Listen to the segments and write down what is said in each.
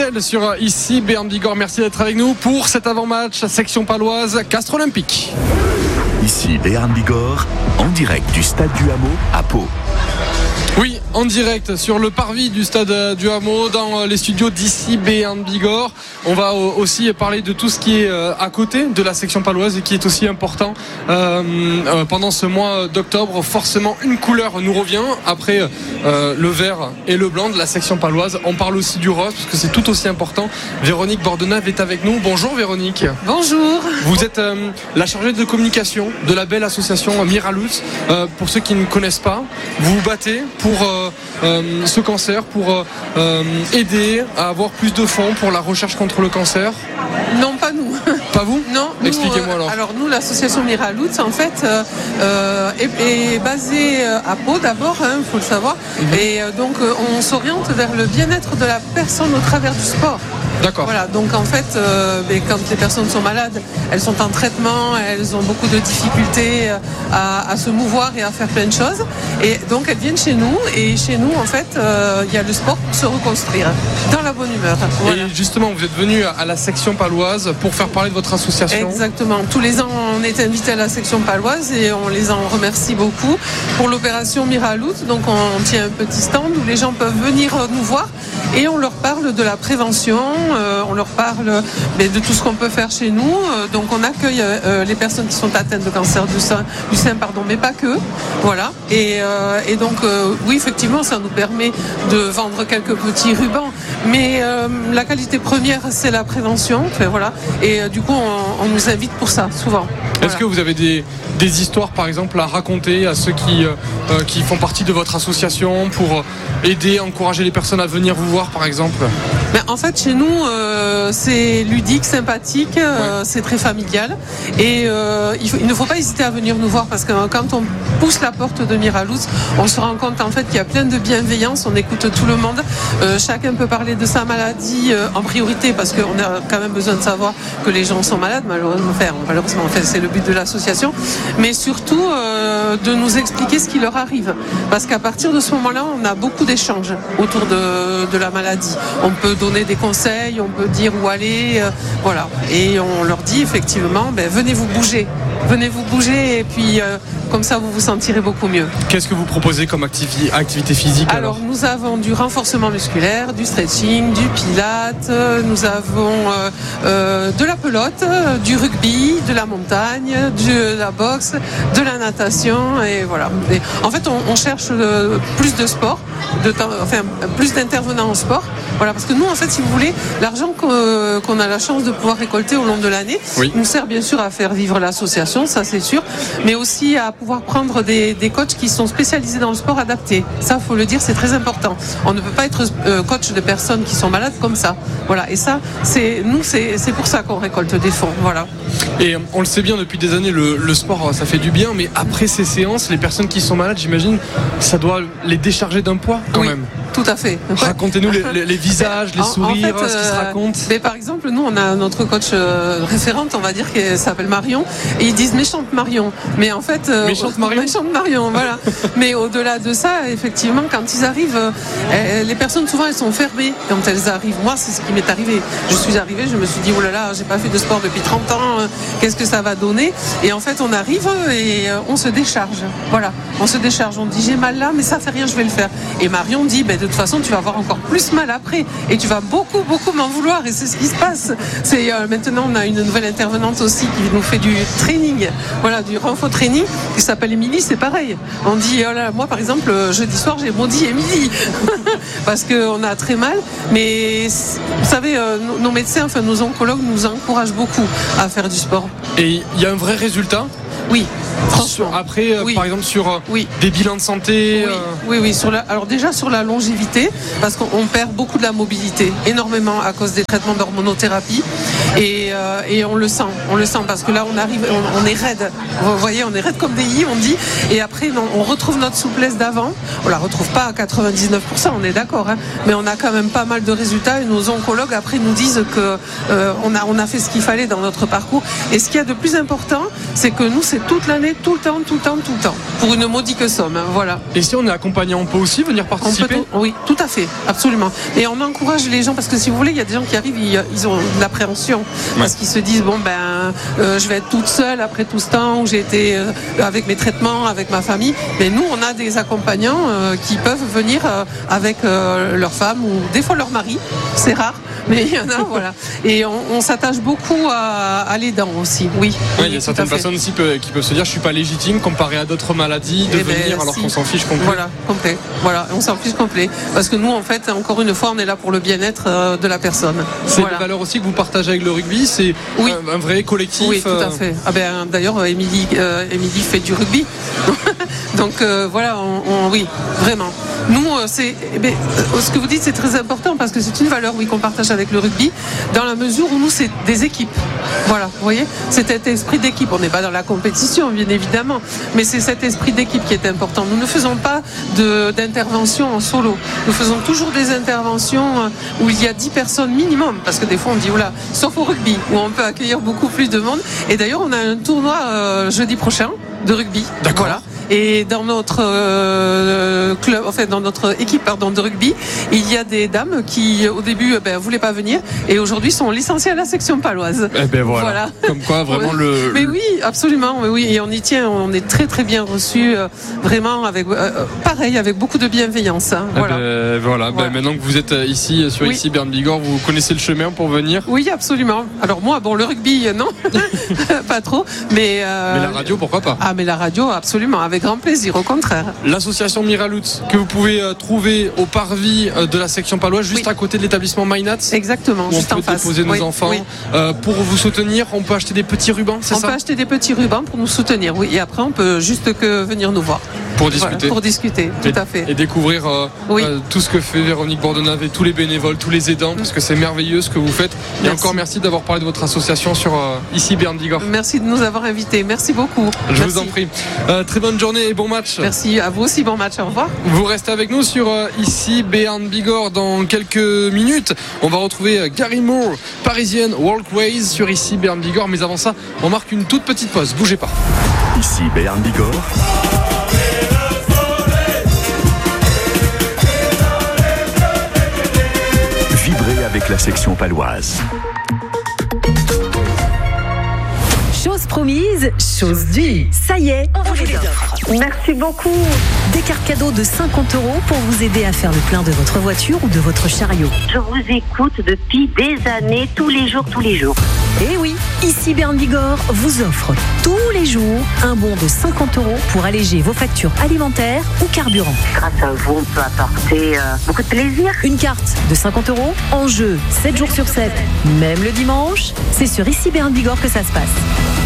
Michel sur ici Béarn Bigorre. Merci d'être avec nous pour cet avant-match section paloise Castres Olympique. Ici Béarn Bigorre, en direct du stade du Hameau à Pau. Oui, en direct sur le parvis du stade du Hameau, dans les studios d'ici Béarn Bigorre. On va aussi parler de tout ce qui est à côté de la section paloise et qui est aussi important pendant ce mois d'octobre. Forcément, une couleur nous revient après le vert et le blanc de la section paloise. On parle aussi du rose parce que c'est tout aussi important. Véronique Bordenave est avec nous. Bonjour Véronique. Bonjour. Vous êtes la chargée de communication de la belle association Miraluts. Pour ceux qui ne connaissent pas, vous vous battez pour ce cancer, pour aider à avoir plus de fonds pour la recherche contre le cancer. Non, pas nous. Pas vous ? Non. Expliquez-moi alors. Alors nous, l'association Miraluts, en fait, est basée à Pau d'abord, il faut le savoir. Et donc on s'oriente vers le bien-être de la personne au travers du sport. D'accord. Voilà, donc en fait, quand les personnes sont malades, elles sont en traitement, elles ont beaucoup de difficultés à se mouvoir et à faire plein de choses. Et donc elles viennent chez nous, et chez nous, en fait, il y a le sport pour se reconstruire, dans la bonne humeur. Voilà. Et justement, vous êtes venu à la section paloise pour faire parler de votre association. Exactement. Tous les ans, on est invité à la section paloise et on les en remercie beaucoup pour l'opération Miraluts. Donc on tient un petit stand où les gens peuvent venir nous voir et on leur parle de la prévention. On leur parle de tout ce qu'on peut faire chez nous. Donc on accueille les personnes qui sont atteintes de cancer du sein, mais pas que. Voilà. Et donc oui, effectivement, ça nous permet de vendre quelques petits rubans. Mais la qualité première, c'est la prévention. Enfin, voilà. Et du coup, on nous invite pour ça, souvent. Est-ce que vous avez des histoires, par exemple, à raconter à ceux qui font partie de votre association pour aider, encourager les personnes à venir vous voir, par exemple ? En fait, chez nous, c'est ludique, sympathique, c'est très familial. Et il ne faut pas hésiter à venir nous voir parce que quand on pousse la porte de Miraluts, on se rend compte en fait qu'il y a plein de bienveillance, on écoute tout le monde. Chacun peut parler de sa maladie en priorité parce qu'on a quand même besoin de savoir que les gens sont malades, malheureusement, c'est le but de l'association. Mais surtout, de nous expliquer ce qui leur arrive. Parce qu'à partir de ce moment-là, on a beaucoup d'échanges autour de la maladie. On peut donner des conseils, on peut dire où aller, voilà. Et on leur dit effectivement, venez vous bouger et puis comme ça vous vous sentirez beaucoup mieux. Qu'est-ce que vous proposez comme activité physique alors ? Nous avons du renforcement musculaire, du stretching, du pilate, nous avons de la pelote, du rugby, de la montagne, de la boxe, de la natation et voilà. Et en fait on cherche plus de sport, plus d'intervenants en sport. Voilà, parce que nous, en fait, si vous voulez, l'argent qu'on a la chance de pouvoir récolter au long de l'année nous sert bien sûr à faire vivre l'association, ça c'est sûr, mais aussi à pouvoir prendre des coachs qui sont spécialisés dans le sport adapté. Ça, faut le dire, c'est très important. On ne peut pas être coach de personnes qui sont malades comme ça. Voilà, et ça, c'est pour ça qu'on récolte des fonds. Voilà. Et on le sait bien depuis des années, le sport, ça fait du bien, mais après ces séances, les personnes qui sont malades, j'imagine, ça doit les décharger d'un poids quand même. Tout à fait. Racontez-nous les visages, les sourires, ce qui se raconte. Mais par exemple, nous, on a notre coach référente, on va dire, qui s'appelle Marion, et ils disent méchante Marion. Mais en fait, méchante Marion, voilà. Mais au-delà de ça, effectivement, quand ils arrivent, les personnes souvent elles sont fermées quand elles arrivent. Moi, c'est ce qui m'est arrivé. Je suis arrivée, je me suis dit oh là là, j'ai pas fait de sport depuis 30 ans. Qu'est-ce que ça va donner ? Et en fait, on arrive et on se décharge. Voilà, on se décharge. On dit j'ai mal là, mais ça fait rien, je vais le faire. Et Marion dit de toute façon, tu vas avoir encore plus mal après et tu vas beaucoup m'en vouloir. Et c'est ce qui se passe. C'est maintenant, on a une nouvelle intervenante aussi qui nous fait du training, voilà, du renfort training, qui s'appelle Émilie. C'est pareil. On dit oh là, moi par exemple, jeudi soir, j'ai maudit Émilie parce qu'on a très mal. Mais vous savez, nos médecins, enfin nos oncologues, nous encouragent beaucoup à faire du sport. Et il y a un vrai résultat ? Oui. Franchement. Après, par exemple, sur des bilans de santé. Oui. Alors déjà sur la longévité, parce qu'on perd beaucoup de la mobilité, énormément à cause des traitements d'hormonothérapie, et on le sent parce que là on arrive, on est raide. Vous voyez, on est raide comme des i, on dit. Et après, on retrouve notre souplesse d'avant. On la retrouve pas à 99%, on est d'accord, hein, mais on a quand même pas mal de résultats. Et nos oncologues après nous disent que on a fait ce qu'il fallait dans notre parcours. Et ce qu'il y a de plus important, c'est que nous, c'est toute l'année journée, tout le temps, pour une modique somme. Voilà. Et si on est accompagnant, on peut aussi venir participer ? Oui, tout à fait, absolument. Et on encourage les gens, parce que si vous voulez, il y a des gens qui arrivent, ils ont de l'appréhension, parce qu'ils se disent, je vais être toute seule après tout ce temps où j'ai été avec mes traitements, avec ma famille. Mais nous, on a des accompagnants qui peuvent venir avec leur femme ou des fois leur mari, c'est rare. Mais il y en a, voilà. Et on s'attache beaucoup à l'aidant aussi, oui. Il y a certaines personnes aussi qui peuvent se dire je suis pas légitime comparé à d'autres maladies de venir alors qu'on s'en fiche complet. Voilà, complet. Voilà, on s'en fiche complet. Parce que nous, en fait, encore une fois, on est là pour le bien-être de la personne. C'est des valeurs aussi que vous partagez avec le rugby, c'est un vrai collectif. Oui, tout à fait. D'ailleurs, Émilie fait du rugby. Donc voilà, oui, vraiment. Nous, ce que vous dites, c'est très important parce que c'est une valeur, oui, qu'on partage avec le rugby, dans la mesure où nous, c'est des équipes. Voilà, vous voyez, c'est cet esprit d'équipe. On n'est pas dans la compétition, bien évidemment, mais c'est cet esprit d'équipe qui est important. Nous ne faisons pas d'intervention en solo. Nous faisons toujours des interventions où il y a 10 personnes minimum, parce que des fois, on dit, oula, sauf au rugby, où on peut accueillir beaucoup plus de monde. Et d'ailleurs, on a un tournoi jeudi prochain de rugby. D'accord. Voilà. Et dans notre club, en fait, dans notre équipe, de rugby, il y a des dames qui, au début, voulaient pas venir, et aujourd'hui sont licenciées à la section paloise. Voilà. Comme quoi, vraiment Mais oui, absolument. Mais oui, et on y tient. On est très très bien reçus, vraiment avec beaucoup de bienveillance. Hein, voilà. Maintenant que vous êtes ici sur ici Berne Bigorre, vous connaissez le chemin pour venir ? Oui, absolument. Alors moi, le rugby, non, pas trop, mais la radio, pourquoi pas ? Ah, mais la radio, absolument. Avec grand plaisir, au contraire. L'association Miralout que vous pouvez trouver au parvis de la section paloise, juste à côté de l'établissement Mainat. Exactement, juste en face. On peut déposer nos enfants. Pour vous soutenir, on peut acheter des petits rubans, c'est ça ? On peut acheter des petits rubans pour nous soutenir, oui. Et après, on peut juste venir nous voir. Pour discuter. Voilà, pour discuter, tout à fait. Et découvrir tout ce que fait Véronique Bordenave et tous les bénévoles, tous les aidants, parce que c'est merveilleux ce que vous faites. Et encore merci d'avoir parlé de votre association sur ici Berne Bigorre. Merci de nous avoir invités, merci beaucoup. Je vous en prie. Très bonne journée et bon match. Merci à vous aussi, bon match, au revoir. Vous restez avec nous sur ici Berne Bigorre. Dans quelques minutes, on va retrouver Gary Moore, Parisienne Walkways sur ici Berne Bigorre. Mais avant ça, on marque une toute petite pause. Bougez pas. Ici Berne Bigorre. Vibrez avec la section paloise. Chose promise, chose due. Ça y est, on vous les offre. Merci beaucoup. Des cartes cadeaux de 50 € pour vous aider à faire le plein de votre voiture ou de votre chariot. Je vous écoute depuis des années, tous les jours. Et oui, ici Berne Bigorre vous offre tous les jours un bon de 50 € pour alléger vos factures alimentaires ou carburant. Grâce à vous, on peut apporter beaucoup de plaisir. Une carte de 50 € en jeu 7 jours sur 7, même le dimanche. C'est sur ici Berne Bigorre que ça se passe.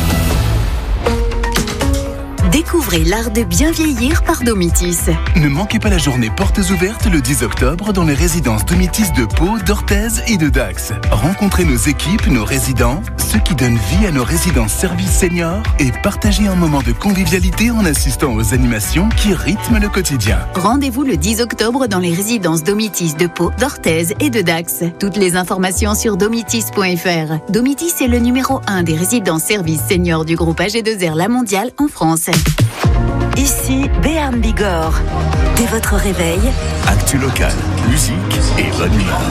Découvrez l'art de bien vieillir par Domitis. Ne manquez pas la journée portes ouvertes le 10 octobre dans les résidences Domitis de Pau, d'Orthez et de Dax. Rencontrez nos équipes, nos résidents, ceux qui donnent vie à nos résidences services seniors et partagez un moment de convivialité en assistant aux animations qui rythment le quotidien. Rendez-vous le 10 octobre dans les résidences Domitis de Pau, d'Orthez et de Dax. Toutes les informations sur domitis.fr. Domitis est le numéro 1 des résidences services seniors du groupe AG2R La Mondiale en France. Ici Berne Bigorre. Dès votre réveil, actu local, musique et bonne humeur.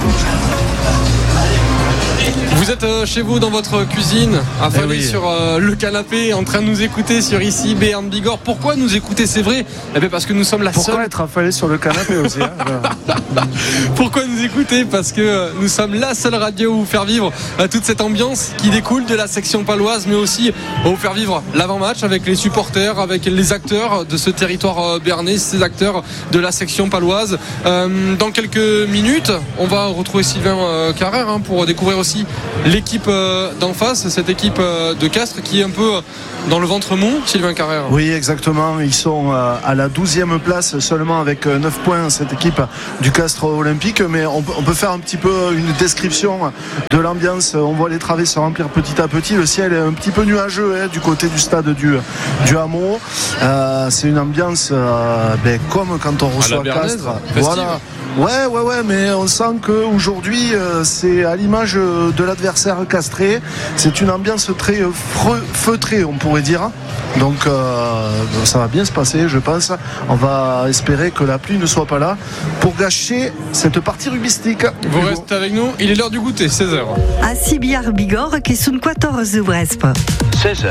Vous êtes chez vous dans votre cuisine, affalé sur le canapé, en train de nous écouter sur ici Berne Bigorre. Pourquoi nous écouter, c'est vrai ? Parce que nous sommes la seule. Pourquoi être affalé sur le canapé aussi Pourquoi nous écouter ? Parce que nous sommes la seule radio où vous faire vivre toute cette ambiance qui découle de la section paloise, mais aussi vous faire vivre l'avant-match avec les supporters, avec les acteurs de ce territoire bernais, ces acteurs de la section paloise. Dans quelques minutes, on va retrouver Sylvain Carrère pour découvrir aussi l'équipe d'en face, cette équipe de Castres qui est un peu dans le ventre mou, Sylvain Carrère. Oui, exactement. Ils sont à la 12e place seulement avec 9 points, cette équipe du Castres Olympique. Mais on peut faire un petit peu une description de l'ambiance. On voit les travées se remplir petit à petit. Le ciel est un petit peu nuageux du côté du stade du Hameau. C'est une ambiance comme quand on reçoit Castres. Voilà. Ouais, mais on sent qu'aujourd'hui, c'est à l'image de l'adversaire castré. C'est une ambiance très feutrée, on pourrait pourrait dire. Donc ça va bien se passer, je pense. On va espérer que la pluie ne soit pas là pour gâcher cette partie rugbyistique. Vous restez avec nous, il est l'heure du goûter, 16h. Asi bihar Bigor, qui sont 14 de Brest. 16h.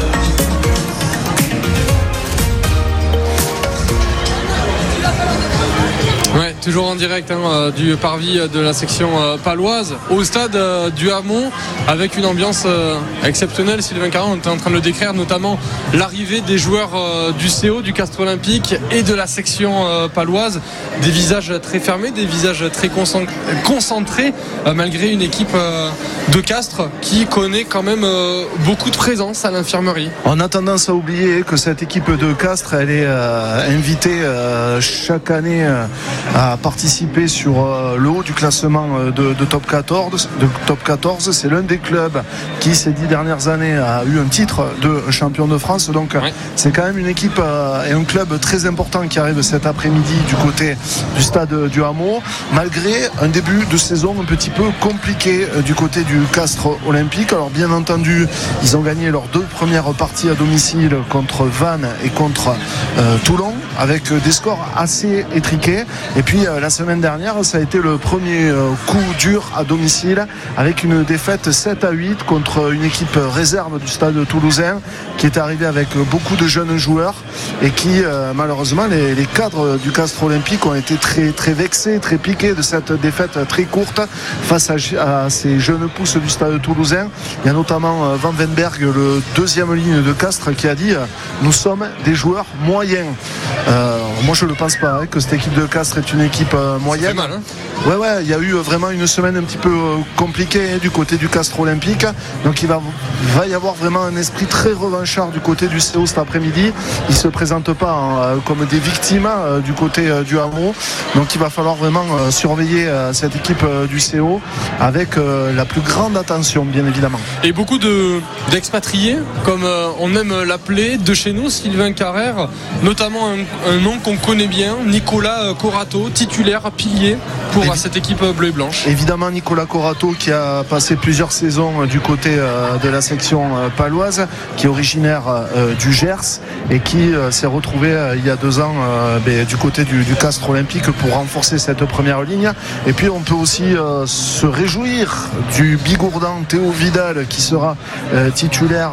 Ouais, toujours en direct du parvis de la section paloise au stade du Hameau avec une ambiance exceptionnelle. Sylvain Caron, on était en train de le décrire, notamment l'arrivée des joueurs du CO, du Castres Olympique et de la section paloise. Des visages très fermés, des visages très concentrés malgré une équipe de Castres qui connaît quand même beaucoup de présence à l'infirmerie. On a tendance à oublier que cette équipe de Castres, elle est invitée chaque année à participer sur le haut du classement de top 14. C'est l'un des clubs qui ces 10 dernières années a eu un titre de champion de France. Donc c'est quand même une équipe et un club très important qui arrive cet après-midi du côté du stade du Hameau, malgré un début de saison un petit peu compliqué du côté du Castres Olympique. Alors bien entendu, ils ont gagné leurs 2 premières parties à domicile contre Vannes et contre Toulon avec des scores assez étriqués. Et puis la semaine dernière, ça a été le premier coup dur à domicile avec une défaite 7-8 contre une équipe réserve du stade toulousain qui est arrivée avec beaucoup de jeunes joueurs et qui malheureusement les cadres du Castres Olympique ont été très, très vexés, très piqués de cette défaite très courte face à ces jeunes pousses du stade toulousain. Il y a notamment Van Wenberg, le deuxième ligne de Castres, qui a dit nous sommes des joueurs moyens. Moi je ne pense pas que cette équipe de Castres est une équipe moyenne. Ça fait mal, hein. Ouais, il y a eu vraiment une semaine un petit peu compliquée du côté du Castres Olympique. Donc il va y avoir vraiment un esprit très revanchard du côté du CO cet après-midi. Ils ne se présentent pas comme des victimes du côté du Hameau. Donc il va falloir vraiment surveiller cette équipe du CO avec la plus grande attention, bien évidemment. Et beaucoup d'expatriés, comme on aime l'appeler, de chez nous, Sylvain Carrère, notamment un nom qu'on connaît bien, Nicolas Corato, titulaire, pilier pour cette équipe bleu et blanche. Évidemment, Nicolas Corato qui a passé plusieurs saisons du côté de la section paloise, qui est originaire du Gers et qui s'est retrouvé il y a 2 ans du côté du Castres Olympique pour renforcer cette première ligne. Et puis on peut aussi se réjouir du bigourdan Théo Vidal qui sera titulaire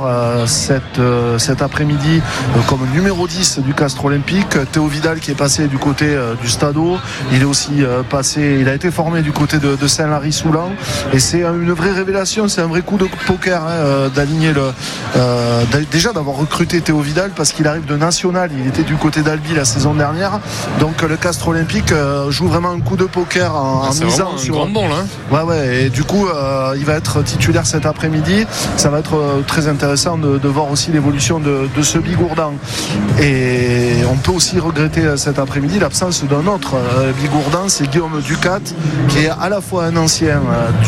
cet après-midi comme numéro 10 du Castres Olympique. Théo Vidal qui est passé du côté du Stadeau, il est aussi il a été formé du côté de Saint-Lary-Soulan et c'est une vraie révélation, c'est un vrai coup de poker d'aligner déjà d'avoir recruté Théo Vidal parce qu'il arrive de National, il était du côté d'Albi la saison dernière, donc le Castres Olympique joue vraiment un coup de poker en misant sur grand bon là. Ouais, et du coup il va être titulaire cet après-midi. Ça va être très intéressant de voir aussi l'évolution de ce bigourdan. Et on peut aussi regretter cet après-midi l'absence d'un autre bigourdan, c'est Guillaume Ducat, qui est à la fois un ancien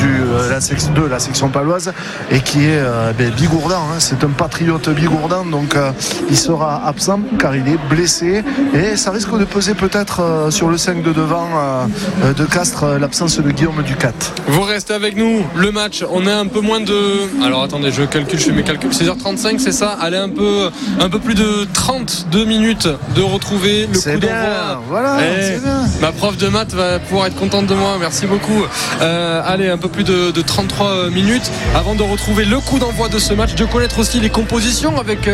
de la section paloise et qui est bigourdan, c'est un patriote bigourdan, donc il sera absent car il est blessé et ça risque de peser peut-être sur le 5 de devant de Castres, l'absence de Guillaume Ducat. Vous restez avec nous, le match, on est un peu moins de... Alors attendez, je fais mes calculs, 16h35 c'est ça, allez un peu plus de 32 minutes de retrouver le coup d'envoi. Voilà, c'est bien. Ma prof de maths va pouvoir être contente de moi, merci beaucoup. Allez, un peu plus de 33 minutes avant de retrouver le coup d'envoi de ce match, de connaître aussi les compositions avec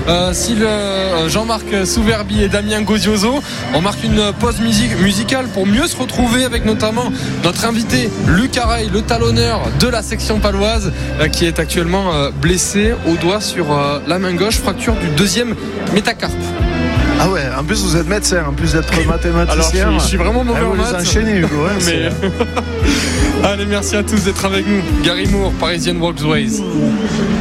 Jean-Marc Souverbi et Damien Gozioso. On marque une pause musicale pour mieux se retrouver avec notamment notre invité Luc Areil, le talonneur de la section paloise, qui est actuellement blessé au doigt sur la main gauche, fracture du 2e métacarpe. Ah ouais, en plus vous êtes médecin, en plus d'être mathématicien. Alors je suis vraiment mauvais en maths. Vous enchaînez, Hugo. Mais... Allez, merci à tous d'être avec nous. Gary Moore, Parisian Walkways.